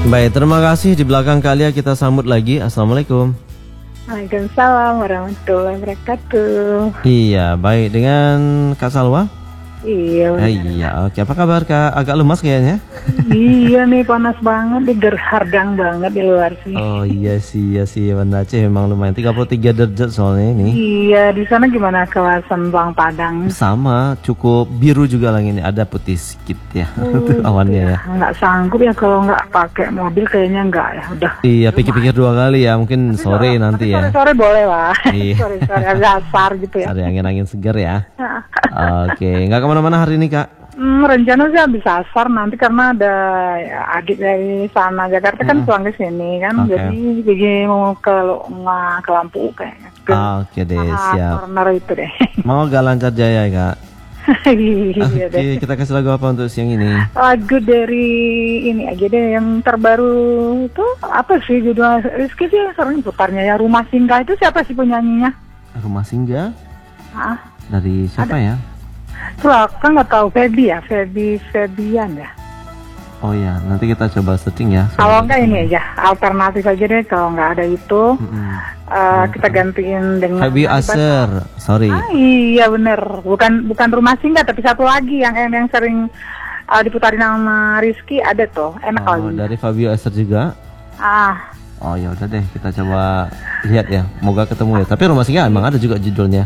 Baik, terima kasih. Di belakang kalian kita sambut lagi. Assalamualaikum. Waalaikumsalam warahmatullahi wabarakatuh. Iya, baik. Dengan Kak Salwa? Iya benar. Iya, oke. Apa kabar Kak? Agak lemas kayaknya? Iya nih, panas banget, hardang banget di luar sih. Oh iya sih, Banda Aceh memang lumayan 33 derajat soalnya ini. Iya, di sana gimana kawasan Bang Padang? Sama, cukup biru juga langitnya, ada putih sedikit ya. Awannya ya. Nggak sanggup ya kalau nggak pakai mobil, kayaknya nggak ya. Udah. Iya, pikir-pikir 2 kali ya, mungkin sore nanti ya. Sore boleh lah. Iya. Sore agak asar gitu ya. Ada angin-angin segar ya. Oke, nggak kemana-mana hari ini Kak? Rencana sih habis asar nanti karena ada ya, adik dari sana Jakarta kan pulang ke sini kan, jadi pergi mau ke Lampu kayaknya. Oke deh, siap. Corner itu deh. Mau gak lancar jaya Kak? Iya deh. Kita kasih lagu apa untuk siang ini? Lagu dari ini aja deh, yang terbaru itu apa sih judul Rizky sih sering putarnya ya, Rumah Singgah itu siapa sih penyanyinya? Rumah Singgah? Dari siapa ya? Tuh kan nggak tahu, Febian ya. Oh ya, nanti kita coba searching ya. Kalau enggak ini aja, alternatif aja deh, kalau nggak ada itu kita gantiin dengan Febi Aser, sorry. Iya bener, bukan Rumah Singgah, tapi satu lagi yang sering diputarin sama Rizky ada tuh, enak lagi. Dari Fabio Aser juga. Oh ya udah deh, kita coba lihat ya, moga ketemu ya. Tapi Rumah Singgah emang ada juga judulnya.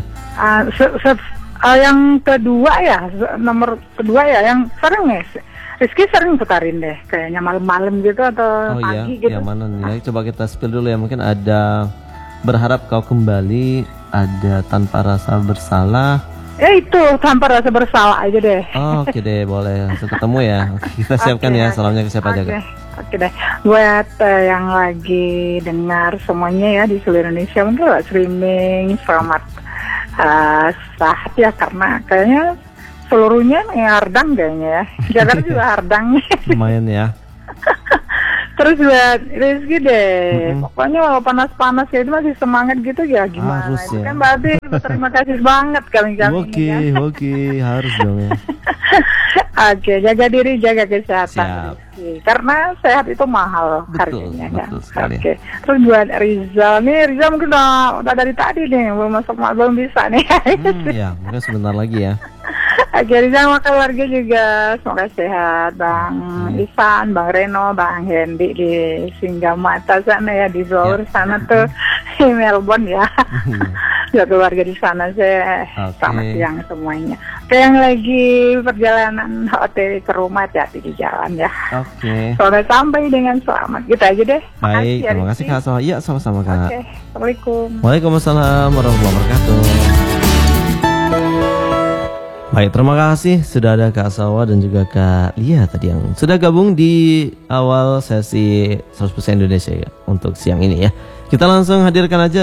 Yang kedua ya, nomor kedua ya, yang sering nih Rizky sering putarin deh, kayaknya malam-malam gitu atau pagi gitu. Yang mana nih? Coba kita spill dulu ya. Mungkin ada Berharap Kau Kembali, ada Tanpa Rasa Bersalah. Itu Tanpa Rasa Bersalah aja deh. Oke deh, boleh langsung ketemu ya. Kita siapkan ya. Salamnya ke siapa aja Kak? Oke deh, buat yang lagi dengar semuanya ya di seluruh Indonesia, mungkin lewat streaming, selamat sehat ya, karena kayaknya seluruhnya hardang kayaknya ya. Jakarta juga hardang. Lumayan ya. Terus buat Rizky deh, pokoknya kalau panas-panas ya itu masih semangat gitu ya, gimana? Harus itu ya. kan berarti terima kasih banget kami-kami. Oke, harus dong ya. Oke, jaga diri, jaga kesehatan. Siap. Karena sehat itu mahal harganya ya. Sekali. Terus buat Rizal mungkin udah dari tadi nih belum bisa nih. Ya, mungkin sebentar lagi ya. Oke, Rizal sama keluarga juga semoga sehat, Bang Ivan, Bang Reno, Bang Hendy di Singgamata sana ya, di Zohor sana tuh di Melbourne ya. Ya keluarga di sana saya selamat siang semuanya. Oke, yang lagi perjalanan OTW ke rumah hati-hati di jalan ya. Oke. Semoga sampai dengan selamat. Gitu aja deh. Baik, terima kasih Kak Soha. Iya, sama-sama Kak. Oke, Assalamualaikum. Waalaikumsalam warahmatullahi wabarakatuh. Baik, terima kasih sudah ada Kak Salwa dan juga Kak Lia tadi yang sudah gabung di awal sesi 100% Indonesia ya, untuk siang ini ya. Kita langsung hadirkan aja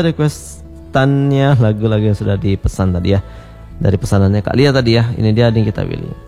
requestannya lagu-lagu yang sudah dipesan tadi ya. Dari pesanannya Kak Lia tadi ya. Ini dia yang kita pilih.